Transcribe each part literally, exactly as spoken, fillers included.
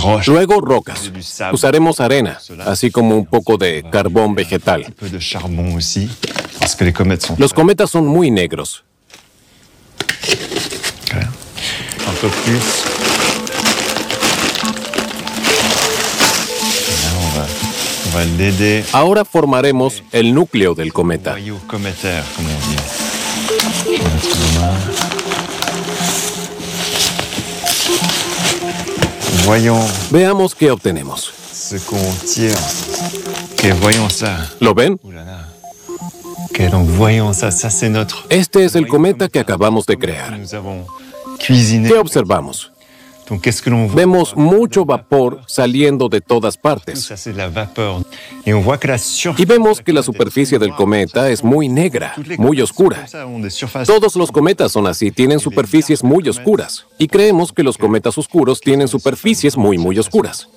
Luego rocas. Usaremos arena, así como un poco de carbón vegetal. Los cometas son muy negros. Ahora formaremos el núcleo del cometa. Veamos qué obtenemos. ¿Lo ven? Este es el cometa que acabamos de crear. ¿Qué observamos? Vemos mucho vapor saliendo de todas partes. Y vemos que la superficie del cometa es muy negra, muy oscura. Todos los cometas son así, tienen superficies muy oscuras. Y creemos que los cometas oscuros tienen superficies muy, muy oscuras.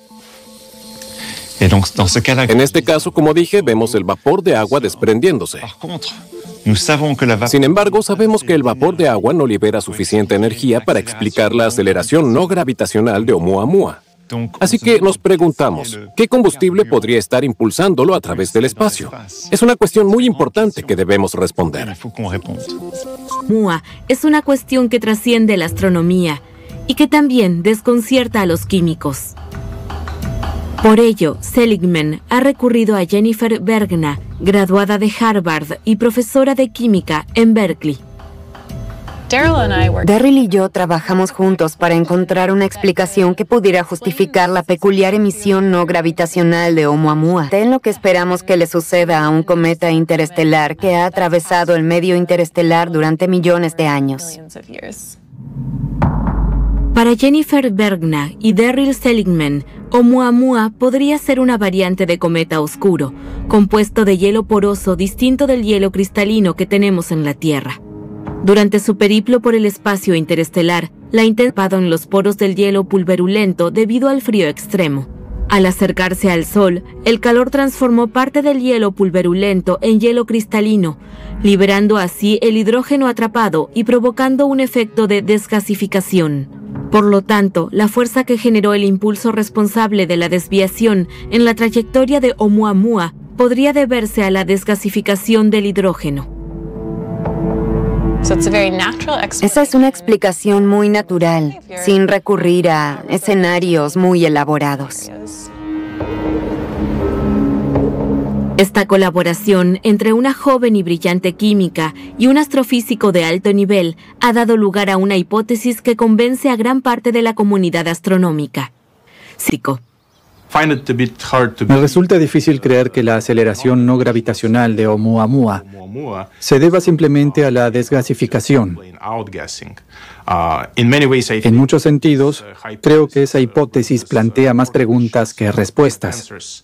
En este caso, como dije, vemos el vapor de agua desprendiéndose. Sin embargo, sabemos que el vapor de agua no libera suficiente energía para explicar la aceleración no gravitacional de Oumuamua. Así que nos preguntamos, ¿qué combustible podría estar impulsándolo a través del espacio? Es una cuestión muy importante que debemos responder. Oumuamua es una cuestión que trasciende la astronomía y que también desconcierta a los químicos. Por ello, Seligman ha recurrido a Jennifer Bergna, graduada de Harvard y profesora de química en Berkeley. Daryl y yo trabajamos juntos para encontrar una explicación que pudiera justificar la peculiar emisión no gravitacional de Oumuamua, en lo que esperamos que le suceda a un cometa interestelar que ha atravesado el medio interestelar durante millones de años. Para Jennifer Bergna y Daryl Seligman, Oumuamua podría ser una variante de cometa oscuro, compuesto de hielo poroso distinto del hielo cristalino que tenemos en la Tierra. Durante su periplo por el espacio interestelar, la intentado en los poros del hielo pulverulento debido al frío extremo. Al acercarse al Sol, el calor transformó parte del hielo pulverulento en hielo cristalino, liberando así el hidrógeno atrapado y provocando un efecto de desgasificación. Por lo tanto, la fuerza que generó el impulso responsable de la desviación en la trayectoria de Oumuamua podría deberse a la desgasificación del hidrógeno. Esa es una explicación muy natural, sin recurrir a escenarios muy elaborados. Esta colaboración entre una joven y brillante química y un astrofísico de alto nivel ha dado lugar a una hipótesis que convence a gran parte de la comunidad astronómica. Cico. Me resulta difícil creer que la aceleración no gravitacional de Oumuamua se deba simplemente a la desgasificación. En muchos sentidos, creo que esa hipótesis plantea más preguntas que respuestas.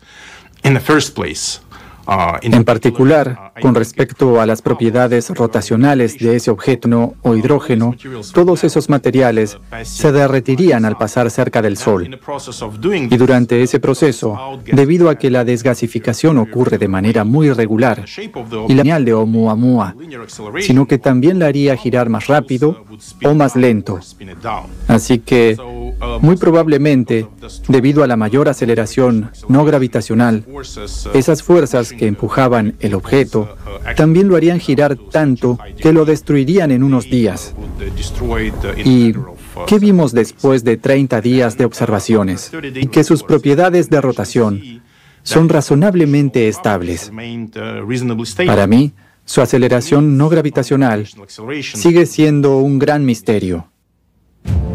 En particular, con respecto a las propiedades rotacionales de ese objeto o hidrógeno, todos esos materiales se derretirían al pasar cerca del Sol. Y durante ese proceso, debido a que la desgasificación ocurre de manera muy irregular, y la señal de Oumuamua, sino que también la haría girar más rápido o más lento. Así que, muy probablemente, debido a la mayor aceleración no gravitacional, esas fuerzas que empujaban el objeto también lo harían girar tanto que lo destruirían en unos días. ¿Y qué vimos después de treinta días de observaciones? Y que sus propiedades de rotación son razonablemente estables. Para mí, su aceleración no gravitacional sigue siendo un gran misterio.